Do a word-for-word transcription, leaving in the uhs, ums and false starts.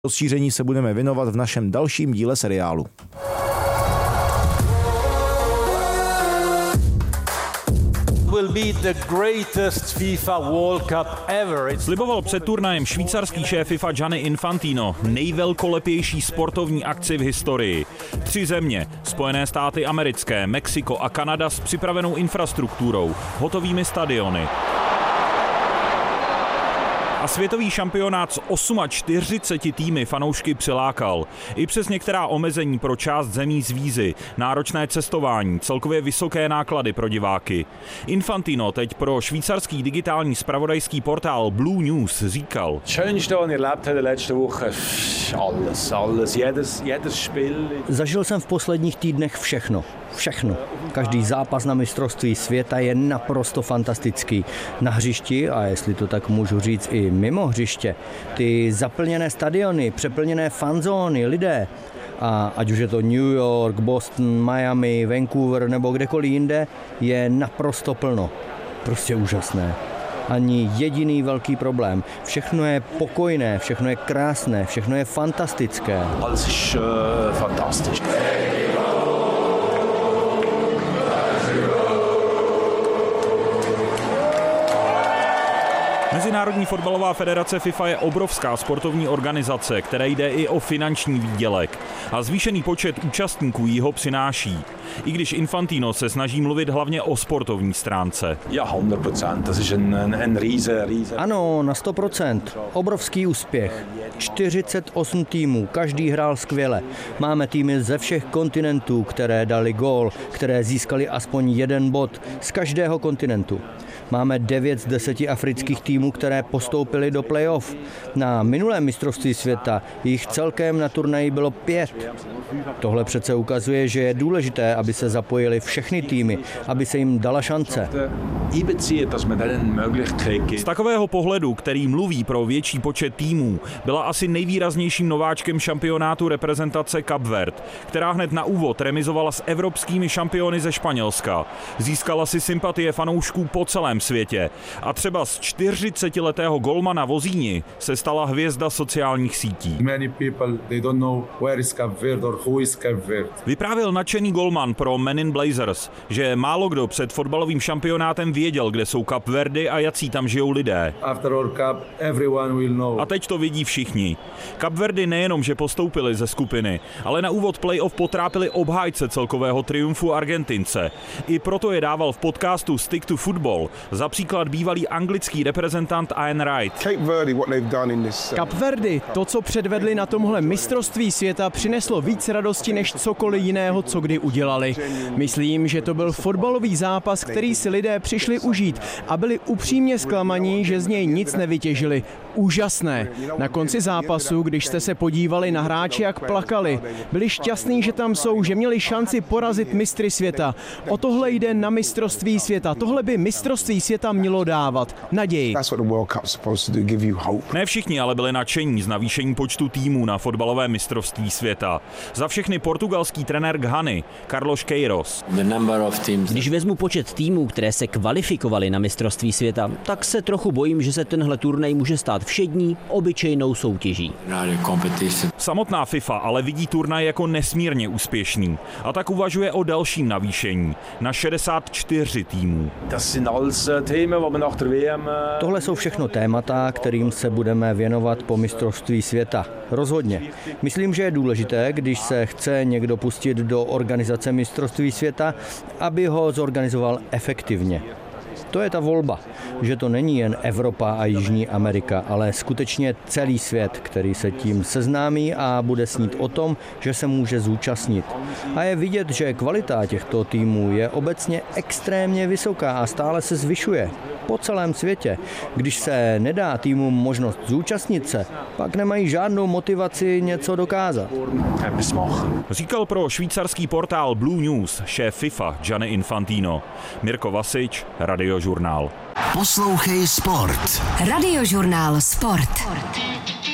Rozšíření se budeme věnovat v našem dalším díle seriálu. Sliboval před turnajem švýcarský šéf FIFA Gianni Infantino nejvelkolepější sportovní akci v historii. Tři země, Spojené státy americké, Mexiko a Kanada s připravenou infrastrukturou, hotovými stadiony. A světový šampionát s čtyřiceti osmi týmy fanoušky přilákal. I přes některá omezení pro část zemí z vízy, náročné cestování, celkově vysoké náklady pro diváky. Infantino teď pro švýcarský digitální zpravodajský portál Blue News říkal: Zažil jsem v posledních týdnech všechno. Všechno. Každý zápas na mistrovství světa je naprosto fantastický. Na hřišti, a jestli to tak můžu říct i mimo hřiště, ty zaplněné stadiony, přeplněné fanzóny, lidé, a ať už je to New York, Boston, Miami, Vancouver nebo kdekoliv jinde, je naprosto plno. Prostě úžasné. Ani jediný velký problém. Všechno je pokojné, všechno je krásné, všechno je fantastické. Alles ist uh, fantastisch. Mezinárodní fotbalová federace FIFA je obrovská sportovní organizace, které jde i o finanční výdělek. A zvýšený počet účastníků jí ho přináší. I když Infantino se snaží mluvit hlavně o sportovní stránce. Ja, sto procent. Das ist ein, ein, ein riese, riese... Ano, na sto procent. Obrovský úspěch. čtyřicet osm týmů, každý hrál skvěle. Máme týmy ze všech kontinentů, které dali gól, které získali aspoň jeden bod z každého kontinentu. Máme devět z deseti afrických týmů, které postoupily do playoff. Na minulém mistrovství světa jich celkem na turnaji bylo pět. Tohle přece ukazuje, že je důležité, aby se zapojili všechny týmy, aby se jim dala šance. Z takového pohledu, který mluví pro větší počet týmů, byla asi nejvýraznějším nováčkem šampionátu reprezentace Cape Verde, která hned na úvod remizovala s evropskými šampiony ze Španělska. Získala si sympatie fanoušků po celém světě. A třeba z čtyřicetiletého golmana Vozíni se stala hvězda sociálních sítí. Vyprávěl nadšený golman pro Men in Blazers, že málo kdo před fotbalovým šampionátem věděl, kde jsou Cape Verdy a jací tam žijou lidé. A teď to vidí všichni. Cape Verdy nejenom, že postoupili ze skupiny, ale na úvod playoff potrápili obhájce celkového triumfu Argentince. I proto je dával v podcastu Stick to Football za příklad bývalý anglický reprezentant Ian Wright. Cape Verdy, to, co předvedli na tomhle mistrovství světa, přineslo víc radosti než cokoliv jiného, co kdy udělali. Myslím, že to byl fotbalový zápas, který si lidé přišli užít a byli upřímně zklamaní, že z něj nic nevytěžili. Úžasné. Na konci zápasu, když jste se podívali na hráče, jak plakali, byli šťastní, že tam jsou, že měli šanci porazit mistry světa. O tohle jde na mistrovství světa. Tohle by mistrovství světa mělo dávat naději. Ne všichni ale byli nadšení z navýšení počtu týmů na fotbalové mistrovství světa. Za všechny portugalský trenér Ghany Carlos Queiroz. Když vezmu počet týmů, které se kvalifikovaly na mistrovství světa, tak se trochu bojím, že se tenhle turnaj může stát všední, obyčejnou soutěží. Samotná FIFA ale vidí turnaj jako nesmírně úspěšný a tak uvažuje o dalším navýšení na šedesát čtyři týmů. Tohle jsou všechno témata, kterým se budeme věnovat po mistrovství světa. Rozhodně. Myslím, že je důležité, když se chce někdo pustit do organizace mistrovství světa, aby ho zorganizoval efektivně. To je ta volba, že to není jen Evropa a Jižní Amerika, ale skutečně celý svět, který se tím seznámí a bude snít o tom, že se může zúčastnit. A je vidět, že kvalita těchto týmů je obecně extrémně vysoká a stále se zvyšuje. Po celém světě. Když se nedá týmům možnost zúčastnit se, pak nemají žádnou motivaci něco dokázat. Říkal pro švýcarský portál Blue News šéf FIFA Gianni Infantino. Mirko Vasič, Radiožurnál. Poslouchej Sport. Radiožurnál Sport.